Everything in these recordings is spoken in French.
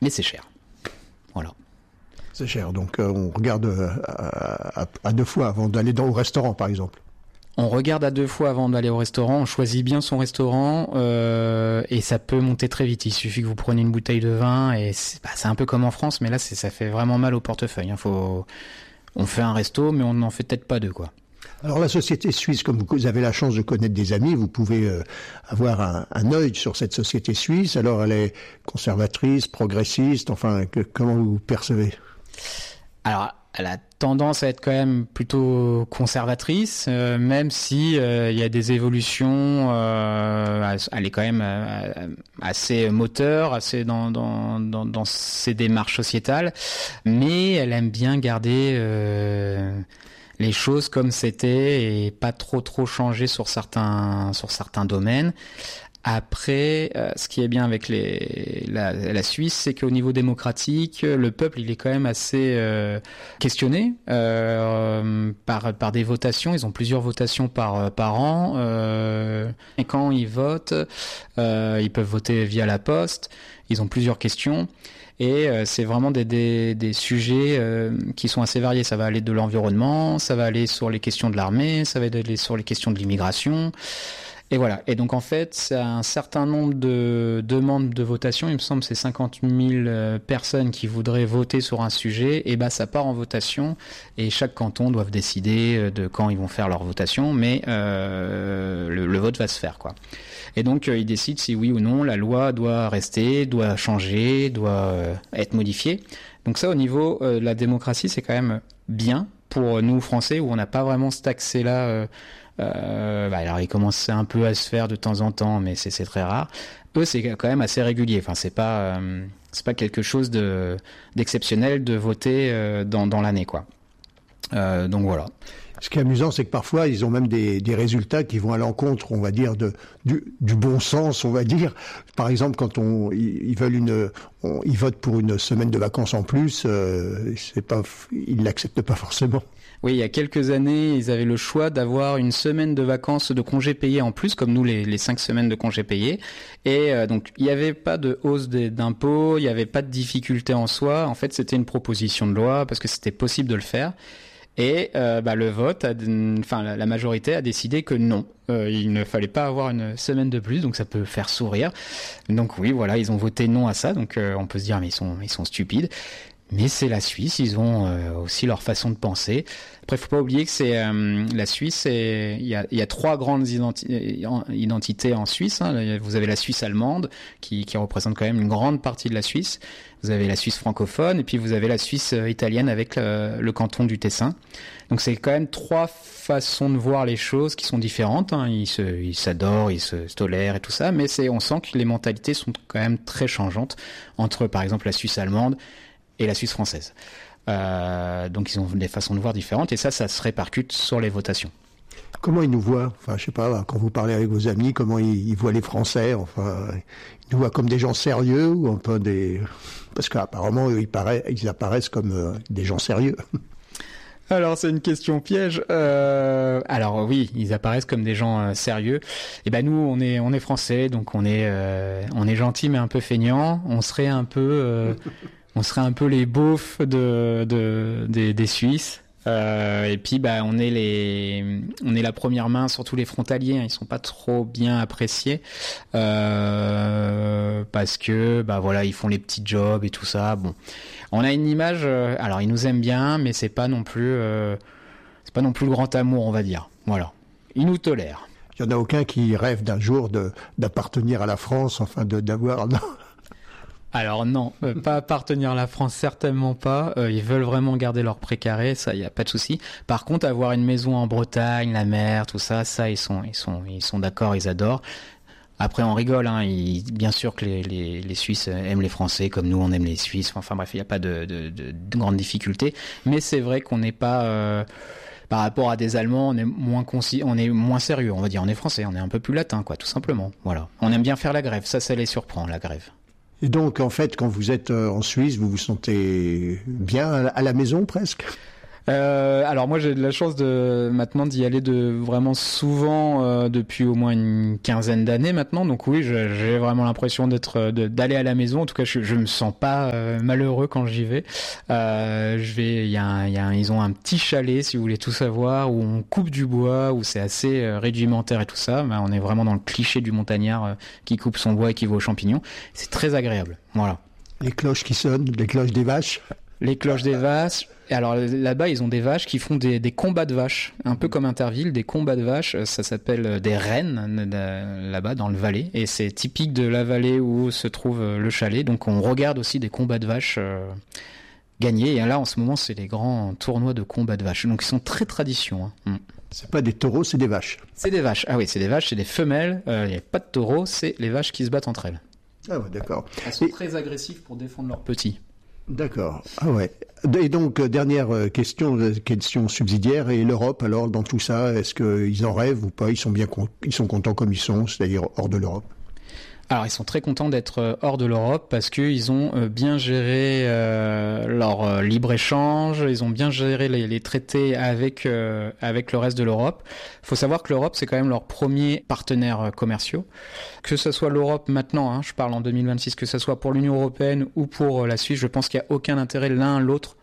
Mais c'est cher. Voilà. C'est cher, donc on regarde à deux fois avant d'aller au restaurant, par exemple. On regarde à deux fois avant d'aller au restaurant, on choisit bien son restaurant et ça peut monter très vite. Il suffit que vous preniez une bouteille de vin et c'est un peu comme en France, mais là ça fait vraiment mal au portefeuille. On fait un resto, mais on n'en fait peut-être pas deux, quoi. Alors la société suisse, comme vous avez la chance de connaître des amis, vous pouvez avoir un œil sur cette société suisse. Alors elle est conservatrice, progressiste, enfin comment vous percevez ? Alors elle a tendance à être quand même plutôt conservatrice, même si il y a des évolutions. Elle est quand même assez moteur, assez dans ses démarches sociétales, mais elle aime bien garder les choses comme c'était et pas trop changer sur certains domaines. Après, ce qui est bien avec la Suisse, c'est qu'au niveau démocratique, le peuple, il est quand même assez questionné par des votations. Ils ont plusieurs votations par an. Et quand ils votent, ils peuvent voter via la poste. Ils ont plusieurs questions. Et c'est vraiment des sujets qui sont assez variés. Ça va aller de l'environnement, ça va aller sur les questions de l'armée, ça va aller sur les questions de l'immigration. Et voilà. Et donc en fait, c'est un certain nombre de demandes de votation. Il me semble que c'est 50 000 personnes qui voudraient voter sur un sujet. Et ça part en votation. Et chaque canton doit décider de quand ils vont faire leur votation. Mais le vote va se faire, quoi. Et donc ils décident si oui ou non la loi doit rester, doit changer, doit être modifiée. Donc ça, au niveau de la démocratie, c'est quand même bien pour nous Français où on n'a pas vraiment cet accès-là. Alors il commence un peu à se faire de temps en temps, mais c'est très rare. Eux, c'est quand même assez régulier. Enfin, c'est pas quelque chose d'exceptionnel de voter dans l'année, quoi. Donc voilà. Ce qui est amusant, c'est que parfois, ils ont même des résultats qui vont à l'encontre, on va dire, du bon sens, on va dire. Par exemple, quand ils votent pour une semaine de vacances en plus, ils l'acceptent pas forcément. Oui, il y a quelques années, ils avaient le choix d'avoir une semaine de vacances de congés payés en plus, comme nous les 5 semaines de congés payés. Et donc, il n'y avait pas de hausse d'impôts, il n'y avait pas de difficulté en soi. En fait, c'était une proposition de loi parce que c'était possible de le faire. Et le vote, la majorité a décidé que non, il ne fallait pas avoir une semaine de plus, donc ça peut faire sourire. Donc oui, voilà, ils ont voté non à ça, donc on peut se dire mais ils sont stupides. Mais c'est la Suisse, ils ont aussi leur façon de penser. Après, faut pas oublier que c'est la Suisse. Il y a 3 grandes identités en Suisse. Hein. Vous avez la Suisse allemande qui représente quand même une grande partie de la Suisse. Vous avez la Suisse francophone et puis vous avez la Suisse italienne avec le canton du Tessin. Donc c'est quand même 3 façons de voir les choses qui sont différentes. Hein. Ils s'adorent, ils se tolèrent et tout ça, mais on sent que les mentalités sont quand même très changeantes entre, par exemple, la Suisse allemande et la Suisse française. Donc ils ont des façons de voir différentes et ça se répercute sur les votations. Comment ils nous voient ? Enfin, je sais pas, quand vous parlez avec vos amis, comment ils voient les Français ? Enfin, ils nous voient comme des gens sérieux ou un peu parce qu'apparemment, ils apparaissent comme des gens sérieux. Alors c'est une question piège. Alors oui, ils apparaissent comme des gens sérieux. Et nous on est français, donc on est gentils mais un peu feignants. On serait un peu les beaufs des Suisses. Et puis on est la première main sur tous les frontaliers. Ils sont pas trop bien appréciés parce que ils font les petits jobs et tout ça. Bon, on a une image. Alors ils nous aiment bien, mais c'est pas non plus le grand amour, on va dire. Voilà, ils nous tolèrent. Il y en a aucun qui rêve d'un jour d'appartenir à la France, enfin d'avoir. Non. Alors non, pas appartenir à la France, certainement pas. Ils veulent vraiment garder leur précaré, ça, y a pas de souci. Par contre, avoir une maison en Bretagne, la mer, tout ça, ils sont d'accord, ils adorent. Après, on rigole, hein. Bien sûr que les Suisses aiment les Français, comme nous, on aime les Suisses. Enfin bref, il n'y a pas de grande difficulté. Mais c'est vrai qu'on n'est pas par rapport à des Allemands, on est moins sérieux, on va dire. On est français, on est un peu plus latin, quoi, tout simplement. Voilà. On aime bien faire la grève, ça les surprend, la grève. Et donc, en fait, quand vous êtes en Suisse, vous vous sentez bien à la maison, presque ? Alors moi j'ai de la chance maintenant d'y aller vraiment souvent depuis au moins une quinzaine d'années maintenant. Donc oui, j'ai vraiment l'impression d'aller à la maison. En tout cas, je me sens pas malheureux quand j'y vais. Ils ont un petit chalet, si vous voulez tout savoir, où on coupe du bois, où c'est assez rudimentaire et tout ça. Ben, on est vraiment dans le cliché du montagnard qui coupe son bois et qui va aux champignons. C'est très agréable. Voilà. Les cloches qui sonnent, les cloches des vaches. Les cloches des vaches. Et alors là-bas, ils ont des vaches qui font des combats de vaches, un peu comme Interville, des combats de vaches. Ça s'appelle des rennes là-bas dans le Valais, et c'est typique de la vallée où se trouve le chalet. Donc on regarde aussi des combats de vaches gagner. Et là, en ce moment, c'est les grands tournois de combats de vaches. Donc ils sont très tradition. Hein. C'est pas des taureaux, c'est des vaches. C'est des vaches. Ah oui, c'est des vaches, c'est des femelles. Il n'y a pas de taureaux, c'est les vaches qui se battent entre elles. Ah ouais, d'accord. Elles sont très agressives pour défendre leurs petits. D'accord. Ah ouais. Et donc, dernière question subsidiaire. Et l'Europe, alors, dans tout ça, est-ce qu'ils en rêvent ou pas? Ils sont contents comme ils sont, c'est-à-dire hors de l'Europe? Alors, ils sont très contents d'être hors de l'Europe parce qu'ils ont bien géré leur libre-échange, ils ont bien géré les traités avec le reste de l'Europe. Il faut savoir que l'Europe, c'est quand même leur premier partenaire commerciaux. Que ce soit l'Europe maintenant, hein, je parle en 2026, que ce soit pour l'Union européenne ou pour la Suisse, je pense qu'il n'y a aucun intérêt l'un l'autre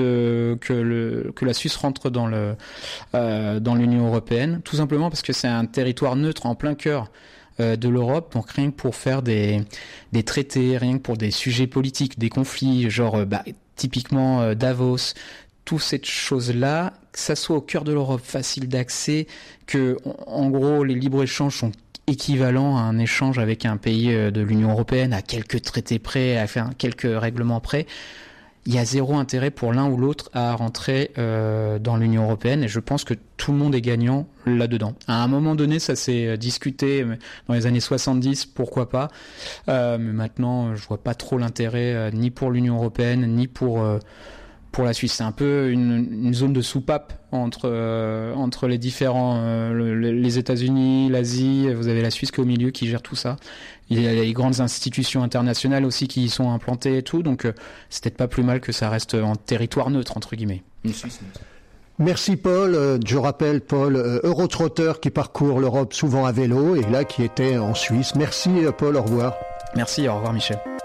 que la Suisse rentre dans l'Union européenne, tout simplement parce que c'est un territoire neutre en plein cœur de l'Europe, donc rien que pour faire des traités, rien que pour des sujets politiques, des conflits, genre typiquement Davos, toutes ces choses-là, que ça soit au cœur de l'Europe, facile d'accès, que en gros les libres-échanges sont équivalents à un échange avec un pays de l'Union européenne, à quelques traités près, à faire quelques règlements près. Il y a zéro intérêt pour l'un ou l'autre à rentrer dans l'Union européenne, et je pense que tout le monde est gagnant là-dedans. À un moment donné, ça s'est discuté dans les années 70, pourquoi pas, mais maintenant je vois pas trop l'intérêt ni pour l'Union européenne ni pour la Suisse. C'est un peu une zone de soupape entre les différents, les États-Unis, l'Asie. Vous avez la Suisse qui est au milieu, qui gère tout ça. Il y a les grandes institutions internationales aussi qui y sont implantées et tout. Donc c'est peut-être pas plus mal que ça reste en territoire neutre, entre guillemets. Une Suisse neutre. Merci Paul. Je rappelle Paul, eurotrotteur qui parcourt l'Europe souvent à vélo et là qui était en Suisse. Merci Paul, au revoir. Merci, au revoir Michel.